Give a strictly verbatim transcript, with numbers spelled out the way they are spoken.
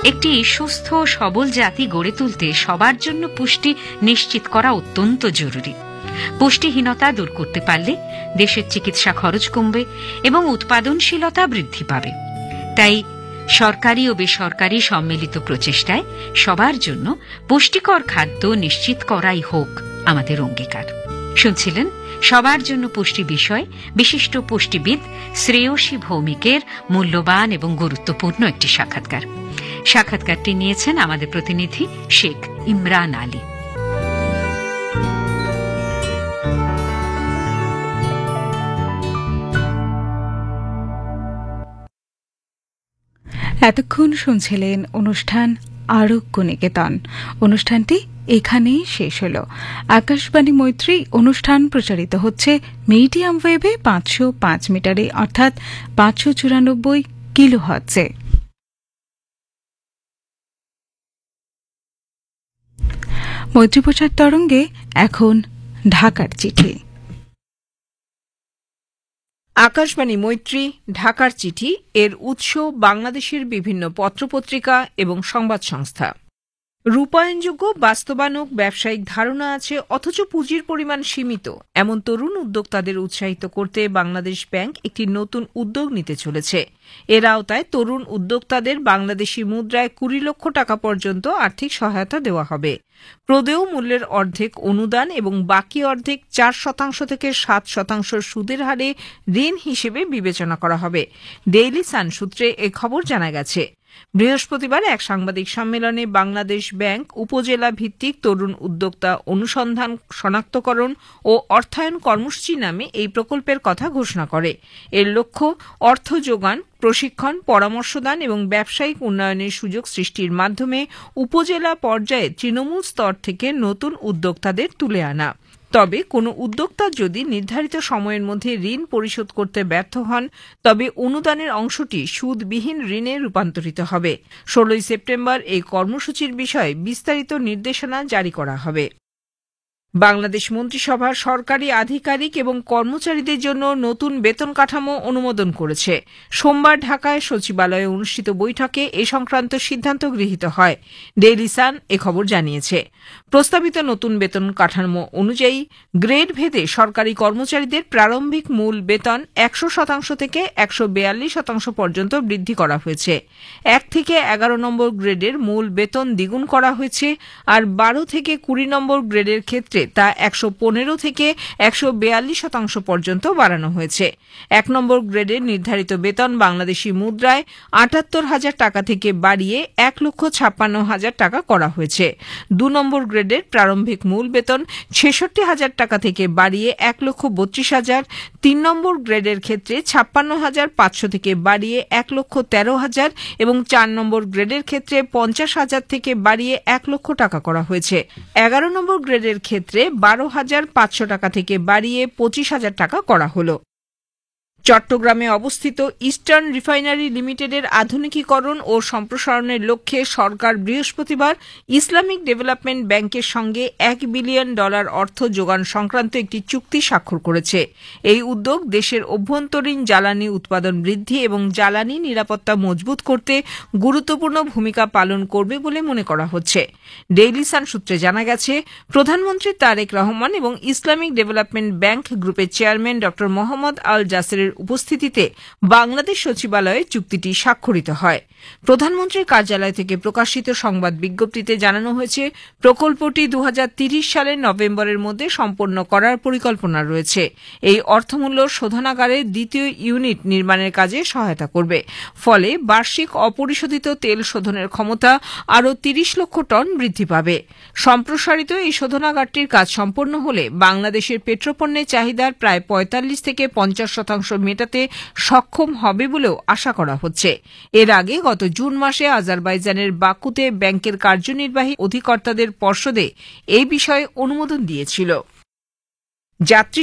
একটি সুস্থ সবল জাতি গড়ে তুলতে সবার জন্য পুষ্টি নিশ্চিত করা অত্যন্ত জরুরি। পুষ্টিহীনতা দূর করতে পারলে দেশের চিকিৎসা খরচ কমবে এবং উৎপাদনশীলতা বৃদ্ধি পাবে। তাই সরকারি ও বেসরকারি সম্মিলিত প্রচেষ্টায় সবার জন্য পুষ্টিকর খাদ্য নিশ্চিত করাই হোক আমাদের অঙ্গীকার। শুনছিলেন সবার জন্য পুষ্টি বিষয় বিশিষ্ট পুষ্টিবিদ শ্রেয়সী ভৌমিকের মূল্যবান এবং গুরুত্বপূর্ণ একটি সাক্ষাৎকার। সাক্ষাৎকারটি নিয়েছেন আমাদের প্রতিনিধি শেখ ইমরান আলী। এতক্ষণ শুনছিলেন অনুষ্ঠান আরোগ্য নিকেতন। অনুষ্ঠানটি এখানেই শেষ হল। আকাশবাণী মৈত্রী অনুষ্ঠান প্রচারিত হচ্ছে মিডিয়াম ওয়েভে পাঁচশো পাঁচ মিটারে অর্থাৎ পাঁচশো চুরানব্বই কিলো হার্টজে। মৈত্রী প্রচার তরঙ্গে এখন ঢাকার চিঠি। আকাশবাণী মৈত্রী ঢাকার চিঠি এর উৎস বাংলাদেশের বিভিন্ন পত্রপত্রিকা এবং সংবাদ সংস্থা। রূপায়ণযোগ্য বাস্তবায়নক ব্যবসায়িক ধারণা আছে অথচ পুঁজির পরিমাণ সীমিত, এমন তরুণ উদ্যোক্তাদের উৎসাহিত করতে বাংলাদেশ ব্যাংক একটি নতুন উদ্যোগ নিতে চলেছে। এর আওতায় তরুণ উদ্যোক্তাদের বাংলাদেশি মুদ্রায় কুড়ি লক্ষ টাকা পর্যন্ত আর্থিক সহায়তা দেওয়া হবে। প্রদেয় মূল্যের অর্ধেক অনুদান এবং বাকি অর্ধেক চার শতাংশ থেকে সাত শতাংশ সুদের হারে ঋণ হিসেবে বিবেচনা করা হবে। ডেইলি সান সূত্রে এ খবর জানা গেছে। বৃহস্পতিবার এক সাংবাদিক সম্মেলনে বাংলাদেশ ব্যাংক উপজেলা ভিত্তিক তরুণ উদ্যোক্তা অনুসন্ধান, শনাক্তকরণ ও অর্থায়ন কর্মসূচি নামে এই প্রকল্পের কথা ঘোষণা করে। এর লক্ষ্য অর্থ যোগান, প্রশিক্ষণ, পরামর্শদান এবং ব্যবসায়িক উন্নয়নের সুযোগ সৃষ্টির মাধ্যমে উপজেলা পর্যায়ে তৃণমূল স্তর থেকে নতুন উদ্যোক্তাদের তুলে আনা। তবে কোনো উদ্যোক্তা যদি নির্ধারিত সময়ের মধ্যে ঋণ পরিশোধ করতে ব্যর্থ হন তবে অনুদানের অংশটি সুদবিহীন ঋণে রূপান্তরিত হবে। ষোলোই সেপ্টেম্বর এই কর্মসূচির বিষয়ে বিস্তারিত নির্দেশনা জারি করা হবে। বাংলাদেশ মন্ত্রিসভার সরকারি আধিকারিক এবং কর্মচারীদের জন্য নতুন বেতন কাঠামো অনুমোদন করেছে। সোমবার ঢাকায় সচিবালয়ে অনুষ্ঠিত বৈঠকে এ সংক্রান্ত সিদ্ধান্ত গৃহীত হয়। ডেইলি সান এ খবর জানিয়েছে। প্রস্তাবিত নতুন বেতন কাঠামো অনুযায়ী গ্রেড ভেদে সরকারি কর্মচারীদের প্রারম্ভিক মূল বেতন একশো শতাংশ থেকে একশো বেয়াল্লিশ শতাংশ পর্যন্ত বৃদ্ধি করা হয়েছে। এক থেকে এগারো নম্বর গ্রেডের মূল বেতন দ্বিগুণ করা হয়েছে, আর বারো থেকে কুড়ি নম্বর গ্রেডের ক্ষেত্রে তা একশো পনেরো থেকে একশো বেয়াল্লিশ শতাংশ পর্যন্ত বাড়ানো হয়েছে। এক নম্বর গ্রেডের নির্ধারিত বেতন বাংলাদেশি মুদ্রায় আটাত্তর হাজার টাকা থেকে বাড়িয়ে এক লক্ষ ছাপ্পান্ন হাজার টাকা করা হয়েছে। দু নম্বর গ্রেডের প্রারম্ভিক মূল বেতন ছেষট্টি হাজার টাকা থেকে বাড়িয়ে এক লক্ষ বত্রিশ হাজার, তিন নম্বর গ্রেডের ক্ষেত্রে ছাপ্পান্ন হাজার পাঁচশো থেকে বাড়িয়ে এক লক্ষ তেরো হাজার এবং চার নম্বর গ্রেডের ক্ষেত্রে পঞ্চাশ হাজার থেকে বাড়িয়ে এক লক্ষ টাকা করা হয়েছে। এগারো নম্বর গ্রেডের ক্ষেত্রে বারো হাজার পাঁচশো টাকা থেকে বাড়িয়ে পঁচিশ হাজার টাকা করা হল। চট্টগ্রামে অবস্থিত ইস্টার্ন রিফাইনারি লিমিটেডের আধুনিকীকরণ ও সম্প্রসারণের লক্ষ্যে সরকার বৃহস্পতিবার ইসলামিক ডেভেলপমেন্ট ব্যাংকের সঙ্গে এক বিলিয়ন ডলার অর্থ যোগান সংক্রান্ত একটি চুক্তি স্বাক্ষর করেছে। এই উদ্যোগ দেশের অভ্যন্তরীণ জ্বালানি উৎপাদন বৃদ্ধি এবং জ্বালানি নিরাপত্তা মজবুত করতে গুরুত্বপূর্ণ ভূমিকা পালন করবে বলে মনে করা হচ্ছে। ডেইলি সান সূত্রে জানা গেছে, প্রধানমন্ত্রী তারেক রহমান এবং ইসলামিক ডেভেলপমেন্ট ব্যাংক গ্রুপের চেয়ারম্যান ড মোহাম্মদ আল জাসেরের উপস্থিতিতে বাংলাদেশ সচিবালয়ে চুক্তিটি স্বাক্ষরিত হয়। প্রধানমন্ত্রীর কার্যালয় থেকে প্রকাশিত সংবাদ বিজ্ঞপ্তিতে জানানো হয়েছে, প্রকল্পটি দু হাজার তিরিশ সালের নভেম্বরের মধ্যে সম্পন্ন করার পরিকল্পনা রয়েছে। এই অর্থমূল্য শোধনাগারের দ্বিতীয় ইউনিট নির্মাণের কাজে সহায়তা করবে। ফলে বার্ষিক অপরিশোধিত তেল শোধনের ক্ষমতা আরও তিরিশ লক্ষ টন বৃদ্ধি পাবে। সম্প্রসারিত এই শোধনাগারটির কাজ সম্পন্ন হলে বাংলাদেশের পেট্রোপণ্যের চাহিদার প্রায় পঁয়তাল্লিশ থেকে পঞ্চাশ শতাংশ মেটাতে সক্ষম হবে বলেও আশা করা হচ্ছে। এর আগে গত জুন মাসে আজারবাইজানের বাকুতে ব্যাংকের কার্যনির্বাহী অধিকর্তাদের পর্ষদে এই বিষয়ে অনুমোদন দিয়েছিল। যাত্রী